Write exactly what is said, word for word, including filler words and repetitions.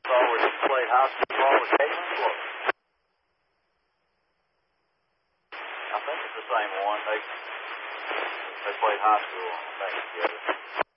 saw where he played high school ball with Caitlin Clark. I think it's the same one. They they played high school, I think, together.